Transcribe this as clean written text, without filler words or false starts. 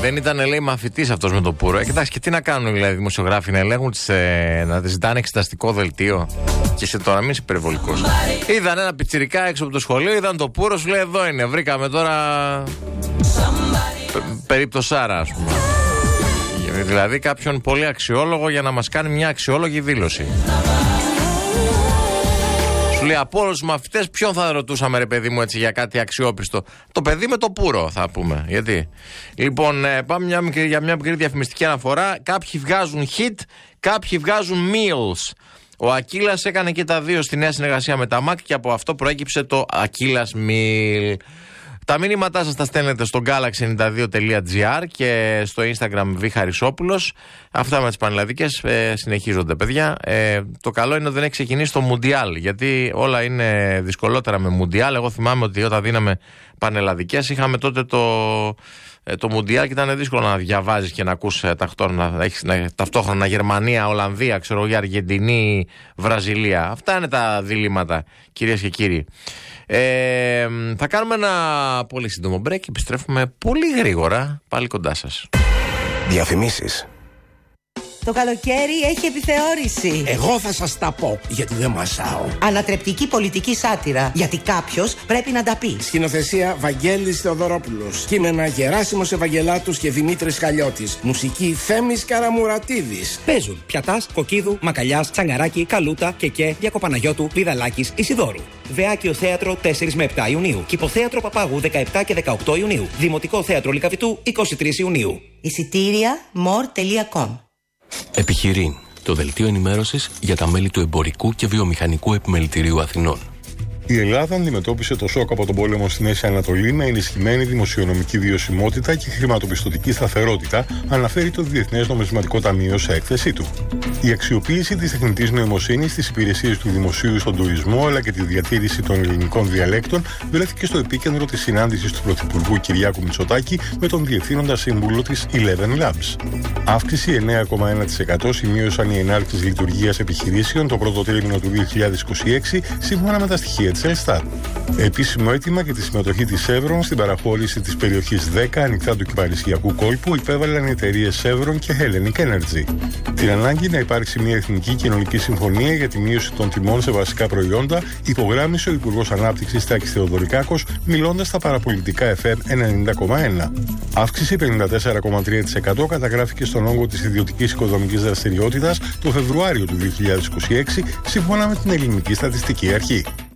Δεν ήταν, λέει, μαθητής αυτός με το πουρο. Κοιτάξτε, και τι να κάνουν, δηλαδή, οι δημοσιογράφοι, να ελέγχουν να ζητάνε εξεταστικό δελτίο. Και σε τώρα, μην είσαι υπερβολικός. Είδαν ένα πιτσιρικά έξω από το σχολείο, είδαν το πουρο, σου λέει εδώ είναι. Βρήκαμε τώρα. Περίπτωσάρα, ας πούμε. Δηλαδή κάποιον πολύ αξιόλογο για να μας κάνει μια αξιόλογη δήλωση. Σου λέει από όλους τους μαθητές ποιον θα ρωτούσαμε, ρε παιδί μου, έτσι, για κάτι αξιόπιστο? Το παιδί με το πουρο, θα πούμε. Γιατί? Λοιπόν, πάμε για μια μικρή διαφημιστική αναφορά. Κάποιοι βγάζουν hit, κάποιοι βγάζουν meals. Ο Ακύλας έκανε και τα δύο στη νέα συνεργασία με τα Mac και από αυτό προέκυψε το Ακύλας Meal. Τα μήνυματά σας τα στέλνετε στο galaxy92.gr και στο Instagram Β.Χαρισόπουλος. Αυτά με τις πανελλαδικές συνεχίζονται, παιδιά. Το καλό είναι ότι δεν έχει ξεκινήσει το Μουντιάλ, γιατί όλα είναι δυσκολότερα με Μουντιάλ. Εγώ θυμάμαι ότι όταν δίναμε πανελλαδικές είχαμε τότε το Μουντιάλ και ήταν δύσκολο να διαβάζεις και να ακούς ταυτόχρονα Γερμανία, Ολλανδία, ξέρω εγώ, Αργεντινή, Βραζιλία. Αυτά είναι τα διλήμματα, κυρίες και κύριοι. Θα κάνουμε ένα πολύ σύντομο break και επιστρέφουμε πολύ γρήγορα πάλι κοντά σας. Διαφημίσεις. Το καλοκαίρι έχει επιθεώρηση. Εγώ θα σας τα πω, γιατί δεν μασάω. Ανατρεπτική πολιτική σάτυρα, γιατί κάποιος πρέπει να τα πει. Σκηνοθεσία Βαγγέλης Θεοδωρόπουλος. Κείμενα Γεράσιμος Ευαγγελάτους και Δημήτρης Χαλιώτης. Μουσική Θέμης Καραμουρατίδης. Παίζουν Πιατάς, Κοκκίδου, Μακαλιάς, Τσαγκαράκη, Καλούτα, Κεκέ, Διακοπαναγιώτου, Βιδαλάκης, Ισιδόρου. Βεάκιο Θέατρο 4 με 7 Ιουνίου. Κηποθέατρο Παπάγου 17 και 18 Ιουνίου. Δημοτικό Θέατρο Λυκαβητού 23 Ιουνίου. Εισιτήρια more.com. Επιχειρήν, το δελτίο ενημέρωσης για τα μέλη του Εμπορικού και Βιομηχανικού Επιμελητηρίου Αθηνών. Η Ελλάδα αντιμετώπισε το σοκ από τον πόλεμο στη Μέση Ανατολή με ενισχυμένη δημοσιονομική βιωσιμότητα και χρηματοπιστωτική σταθερότητα, αναφέρει το Διεθνές Νομισματικό Ταμείο σε έκθεσή του. Η αξιοποίηση της τεχνητής νοημοσύνης στις υπηρεσίες του δημοσίου στον τουρισμό, αλλά και τη διατήρηση των ελληνικών διαλέκτων, βρέθηκε στο επίκεντρο της συνάντησης του Πρωθυπουργού Κυριάκου Μητσοτάκη με τον διευθύνοντα σύμβουλο της Eleven Labs. Αύξηση 9,1% σημείωσαν οι ενάρξεις λειτουργίας επιχειρήσεων το πρώτο τρίμηνο του 2026, σύμφωνα με τα στοιχεία της Ελστάτ. Επίσημο αίτημα και τη συμμετοχή της Chevron στην παραχώρηση της περιοχής 10 ανοιχτά του κυπαρισιακού κόλπου υπέβαλαν οι εταιρείες Chevron και Hellenic Energy. Την ανάγκη να υπάρξει μια εθνική κοινωνική συμφωνία για τη μείωση των τιμών σε βασικά προϊόντα υπογράμμισε ο Υπουργός Ανάπτυξης Τάκης Θεοδωρικάκος, μιλώντας στα παραπολιτικά FM 90,1. Αύξηση 54,3% καταγράφηκε στον όγκο της ιδιωτικής οικοδομικής δραστηριότητας το Φεβρουάριο του 2026, σύμφωνα με την Ελληνική Στατιστική Αρχή.